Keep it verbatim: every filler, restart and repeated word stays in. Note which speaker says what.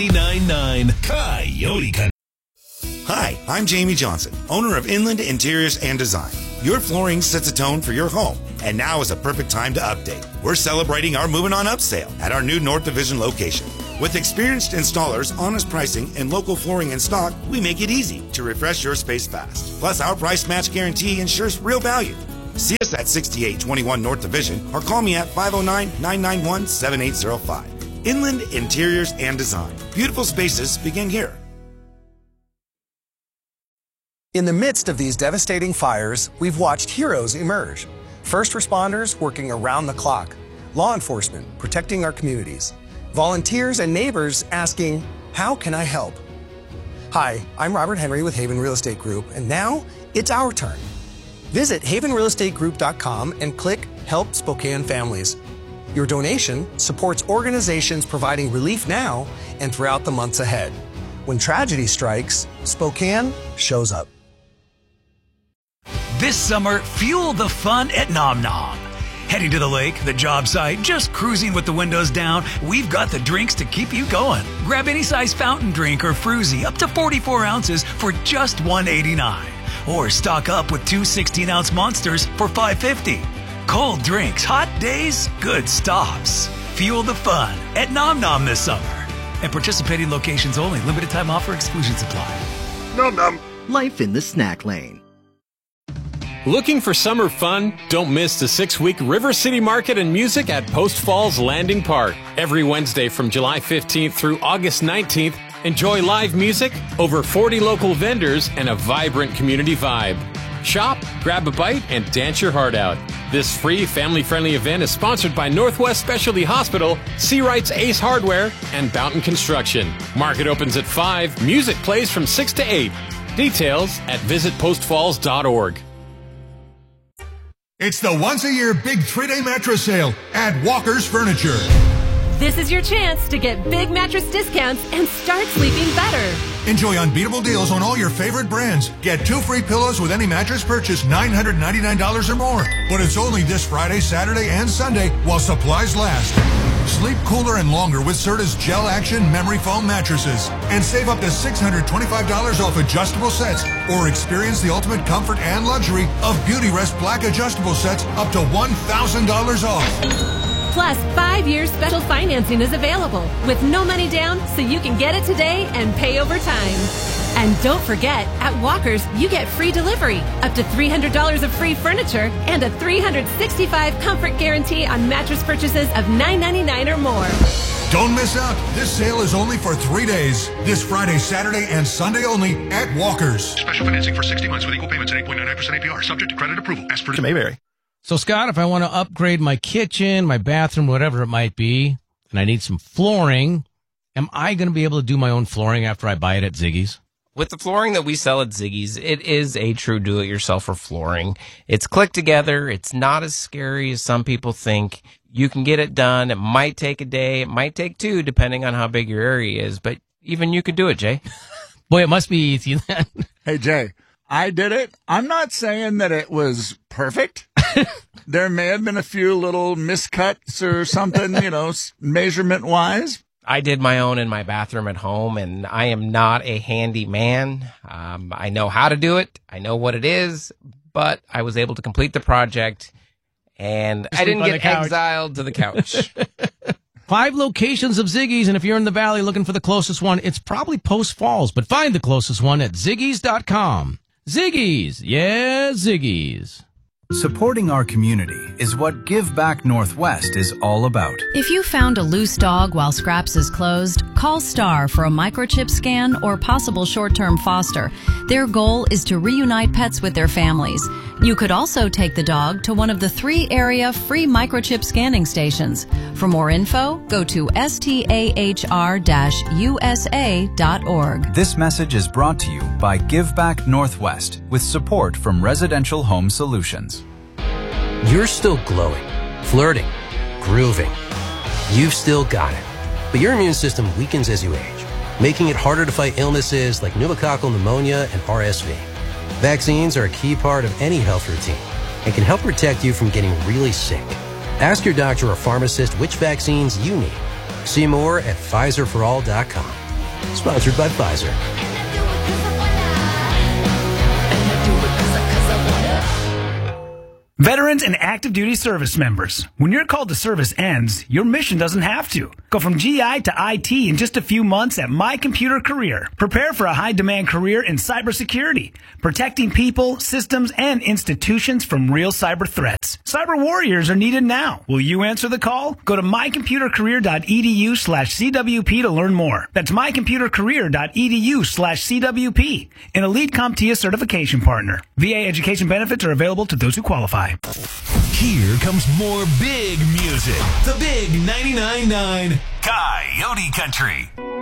Speaker 1: nine nine Coyote Country.
Speaker 2: Hi, I'm Jamie Johnson, owner of Inland Interiors and Design. Your flooring sets a tone for your home, and now is a perfect time to update. We're celebrating our Moving On Up sale at our new North Division location. With experienced installers, honest pricing, and local flooring in stock, we make it easy to refresh your space fast. Plus, our price match guarantee ensures real value. See us at sixty-eight twenty-one North Division or call me at five oh nine, nine nine one, seven eight oh five. Inland Interiors and Design. Beautiful spaces begin here.
Speaker 3: In the midst of these devastating fires, we've watched heroes emerge. First responders working around the clock, law enforcement protecting our communities, volunteers and neighbors asking, how can I help? Hi, I'm Robert Henry with Haven Real Estate Group, and now it's our turn. Visit haven real estate group dot com and click Help Spokane Families. Your donation supports organizations providing relief now and throughout the months ahead. When tragedy strikes, Spokane shows up.
Speaker 4: This summer, fuel the fun at Nom Nom. Heading to the lake, the job site, just cruising with the windows down, we've got the drinks to keep you going. Grab any size fountain drink or fruzy up to forty-four ounces for just one eighty-nine. Or stock up with two sixteen-ounce monsters for five fifty. Cold drinks, hot days, good stops. Fuel the fun at Nom Nom this summer. And participating locations only. Limited time offer. Exclusions apply.
Speaker 5: Nom Nom.
Speaker 6: Life in the snack lane.
Speaker 7: Looking for summer fun? Don't miss the six-week River City Market and Music at Post Falls Landing Park. Every Wednesday from July fifteenth through August nineteenth, enjoy live music, over forty local vendors, and a vibrant community vibe. Shop, grab a bite, and dance your heart out. This free, family-friendly event is sponsored by Northwest Specialty Hospital, Seawright's Ace Hardware, and Boughton Construction. Market opens at five. Music plays from six to eight. Details at visit post falls dot org.
Speaker 8: It's the once-a-year big three-day mattress sale at Walker's Furniture.
Speaker 9: This is your chance to get big mattress discounts and start sleeping better.
Speaker 8: Enjoy unbeatable deals on all your favorite brands. Get two free pillows with any mattress purchase nine hundred ninety-nine dollars or more. But it's only this Friday, Saturday, and Sunday while supplies last. Sleep cooler and longer with Serta's Gel Action Memory Foam mattresses. And save up to six hundred twenty-five dollars off adjustable sets. Or experience the ultimate comfort and luxury of Beautyrest Black adjustable sets up to one thousand dollars off.
Speaker 9: Plus, five years special financing is available with no money down, so you can get it today and pay over time. And don't forget, at Walker's, you get free delivery, up to three hundred dollars of free furniture, and a three hundred sixty-five comfort guarantee on mattress purchases of nine ninety-nine or more.
Speaker 8: Don't miss out. This sale is only for three days. This Friday, Saturday, and Sunday only at Walker's.
Speaker 10: Special financing for sixty months with equal payments at eight point nine nine percent A P R, subject to credit approval. Ask for
Speaker 11: Mayberry. So, Scott, if I want to upgrade my kitchen, my bathroom, whatever it might be, and I need some flooring, am I going to be able to do my own flooring after I buy it at Ziggy's?
Speaker 12: With the flooring that we sell at Ziggy's, it is a true do-it-yourselfer flooring. It's clicked together. It's not as scary as some people think. You can get it done. It might take a day. It might take two, depending on how big your area is. But even you could do it, Jay.
Speaker 11: Boy, it must be easy then.
Speaker 13: Hey, Jay, I did it. I'm not saying that it was perfect. There may have been a few little miscuts or something, you know, measurement-wise.
Speaker 12: I did my own in my bathroom at home, and I am not a handy man. Um, I know how to do it. I know what it is, but I was able to complete the project, and I didn't get exiled to the couch.
Speaker 11: Five locations of Ziggy's, and if you're in the Valley looking for the closest one, it's probably Post Falls, but find the closest one at ziggy's dot com. Ziggy's, yeah, Ziggy's.
Speaker 14: Supporting our community is what Give Back Northwest is all about.
Speaker 15: If you found a loose dog while Scraps is closed, call STAR for a microchip scan or possible short-term foster. Their goal is to reunite pets with their families. You could also take the dog to one of the three area free microchip scanning stations. For more info, go to stahr dash u s a dot org.
Speaker 14: This message is brought to you by Give Back Northwest with support from Residential Home Solutions.
Speaker 16: You're still glowing, flirting, grooving. You've still got it. But your immune system weakens as you age, making it harder to fight illnesses like pneumococcal pneumonia and R S V. Vaccines are a key part of any health routine and can help protect you from getting really sick. Ask your doctor or pharmacist which vaccines you need. See more at Pfizer for all dot com. Sponsored by Pfizer.
Speaker 4: Veterans and active duty service members, when your call to service ends, your mission doesn't have to. Go from G I to I T in just a few months at My Computer Career. Prepare for a high-demand career in cybersecurity, protecting people, systems, and institutions from real cyber threats. Cyber warriors are needed now. Will you answer the call? Go to mycomputercareer.edu slash CWP to learn more. That's mycomputercareer.edu slash CWP, an Elite CompTIA certification partner. V A education benefits are available to those who qualify.
Speaker 1: Here comes more big music. The big ninety-nine point nine Coyote Country.